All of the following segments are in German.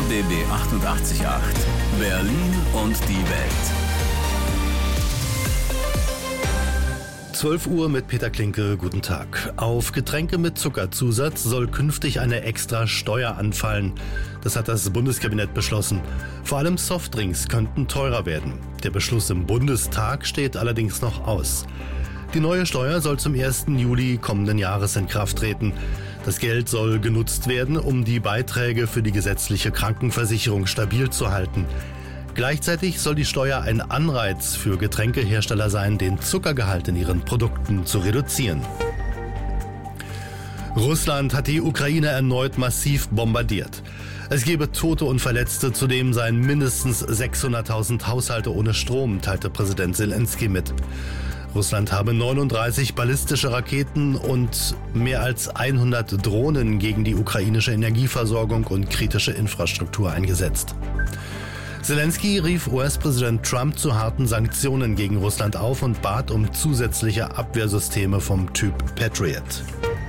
RBB 88.8 Berlin und die Welt. 12 Uhr mit Peter Klinke, guten Tag. Auf Getränke mit Zuckerzusatz soll künftig eine extra Steuer anfallen. Das hat das Bundeskabinett beschlossen. Vor allem Softdrinks könnten teurer werden. Der Beschluss im Bundestag steht allerdings noch aus. Die neue Steuer soll zum 1. Juli kommenden Jahres in Kraft treten. Das Geld soll genutzt werden, um die Beiträge für die gesetzliche Krankenversicherung stabil zu halten. Gleichzeitig soll die Steuer ein Anreiz für Getränkehersteller sein, den Zuckergehalt in ihren Produkten zu reduzieren. Russland hat die Ukraine erneut massiv bombardiert. Es gebe Tote und Verletzte, zudem seien mindestens 600.000 Haushalte ohne Strom, teilte Präsident Selenskyj mit. Russland habe 39 ballistische Raketen und mehr als 100 Drohnen gegen die ukrainische Energieversorgung und kritische Infrastruktur eingesetzt. Selenskyj rief US-Präsident Trump zu harten Sanktionen gegen Russland auf und bat um zusätzliche Abwehrsysteme vom Typ Patriot.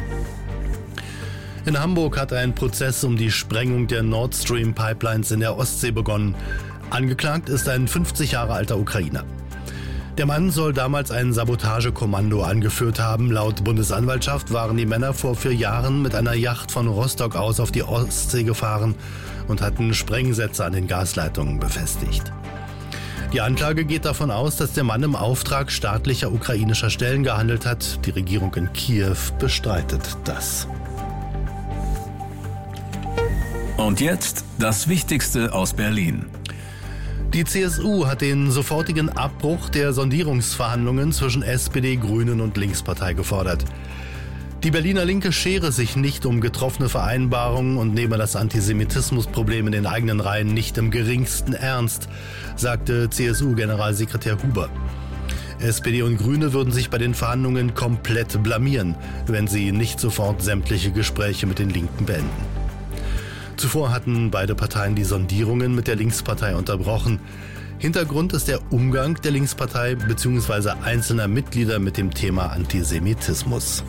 In Hamburg hat ein Prozess um die Sprengung der Nord Stream Pipelines in der Ostsee begonnen. Angeklagt ist ein 50 Jahre alter Ukrainer. Der Mann soll damals ein Sabotagekommando angeführt haben. Laut Bundesanwaltschaft waren die Männer vor 4 Jahren mit einer Yacht von Rostock aus auf die Ostsee gefahren und hatten Sprengsätze an den Gasleitungen befestigt. Die Anklage geht davon aus, dass der Mann im Auftrag staatlicher ukrainischer Stellen gehandelt hat. Die Regierung in Kiew bestreitet das. Und jetzt das Wichtigste aus Berlin. Die CSU hat den sofortigen Abbruch der Sondierungsverhandlungen zwischen SPD, Grünen und Linkspartei gefordert. Die Berliner Linke schere sich nicht um getroffene Vereinbarungen und nehme das Antisemitismusproblem in den eigenen Reihen nicht im geringsten ernst, sagte CSU-Generalsekretär Huber. SPD und Grüne würden sich bei den Verhandlungen komplett blamieren, wenn sie nicht sofort sämtliche Gespräche mit den Linken beenden. Zuvor hatten beide Parteien die Sondierungen mit der Linkspartei unterbrochen. Hintergrund ist der Umgang der Linkspartei bzw. einzelner Mitglieder mit dem Thema Antisemitismus.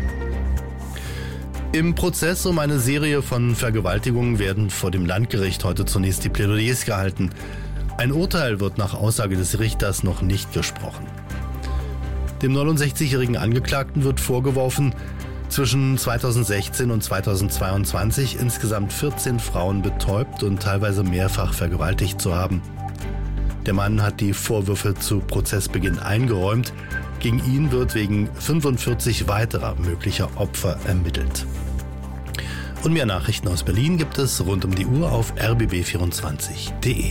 Im Prozess um eine Serie von Vergewaltigungen werden vor dem Landgericht heute zunächst die Plädoyers gehalten. Ein Urteil wird nach Aussage des Richters noch nicht gesprochen. Dem 69-jährigen Angeklagten wird vorgeworfen, zwischen 2016 und 2022 insgesamt 14 Frauen betäubt und teilweise mehrfach vergewaltigt zu haben. Der Mann hat die Vorwürfe zu Prozessbeginn eingeräumt. Gegen ihn wird wegen 45 weiterer möglicher Opfer ermittelt. Und mehr Nachrichten aus Berlin gibt es rund um die Uhr auf rbb24.de.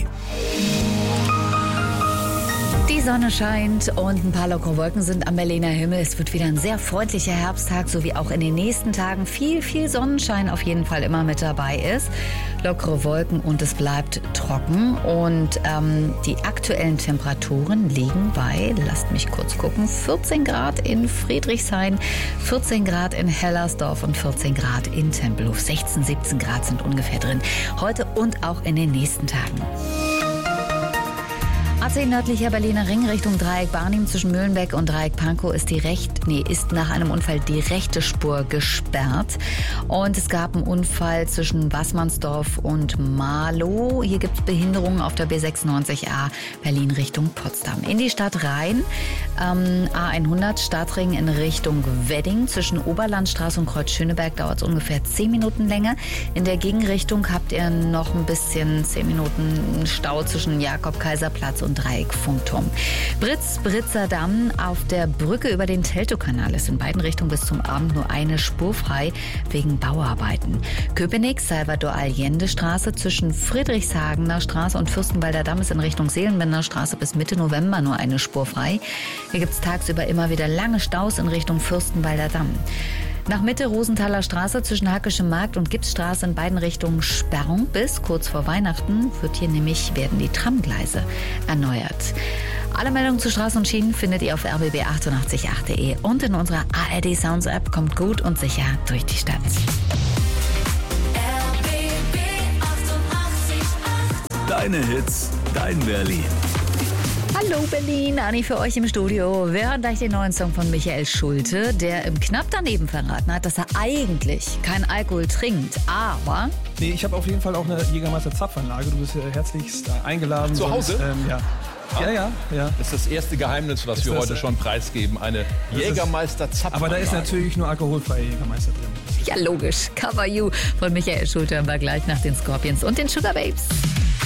Die Sonne scheint und ein paar lockere Wolken sind am Berliner Himmel. Es wird wieder ein sehr freundlicher Herbsttag, so wie auch in den nächsten Tagen viel Sonnenschein auf jeden Fall immer mit dabei ist. Lockere Wolken und es bleibt trocken. Und die aktuellen Temperaturen liegen bei, lasst mich kurz gucken, 14 Grad in Friedrichshain, 14 Grad in Hellersdorf und 14 Grad in Tempelhof. 16, 17 Grad sind ungefähr drin. Heute und auch in den nächsten Tagen. A10 nördlicher Berliner Ring Richtung Dreieck Barnim zwischen Mühlenbeck und Dreieck Pankow ist nach einem Unfall die rechte Spur gesperrt. Und es gab einen Unfall zwischen Wassmannsdorf und Marlow. Hier gibt es Behinderungen auf der B96A Berlin Richtung Potsdam. In die Stadt rein, A100 Stadtring in Richtung Wedding. Zwischen Oberlandstraße und Kreuz Schöneberg dauert es ungefähr 10 Minuten länger. In der Gegenrichtung habt ihr noch ein bisschen 10 Minuten Stau zwischen Jakob-Kaiser-Platz und Dreieck Funkturm. Britzer Damm auf der Brücke über den Teltowkanal ist in beiden Richtungen bis zum Abend nur eine Spur frei wegen Bauarbeiten. Köpenick, Salvador-Allende-Straße zwischen Friedrichshagener Straße und Fürstenwalder Damm ist in Richtung Seelenbänder Straße bis Mitte November nur eine Spur frei. Hier gibt es tagsüber immer wieder lange Staus in Richtung Fürstenwalder Damm. Nach Mitte Rosenthaler Straße zwischen Hackischem Markt und Gipsstraße in beiden Richtungen Sperrung. Bis kurz vor Weihnachten werden die Tramgleise erneuert. Alle Meldungen zu Straßen und Schienen findet ihr auf rbb888.de und in unserer ARD Sounds App. Kommt gut und sicher durch die Stadt. RBB 88.8 Deine Hits, dein Berlin. Hallo Berlin, Anni für euch im Studio. Wir hören gleich den neuen Song von Michael Schulte, der im Knapp daneben verraten hat, dass er eigentlich keinen Alkohol trinkt, aber... Nee, ich habe auf jeden Fall auch eine Jägermeister-Zapfanlage. Du bist herzlichst eingeladen. Zu Hause? Ja. Ja. Das ist das erste Geheimnis, was wir heute schon preisgeben. Eine Jägermeister-Zapfanlage. Aber da ist natürlich nur alkoholfreie Jägermeister drin. Ja, logisch. Cover You von Michael Schulte hören wir gleich nach den Scorpions und den Sugar Babes.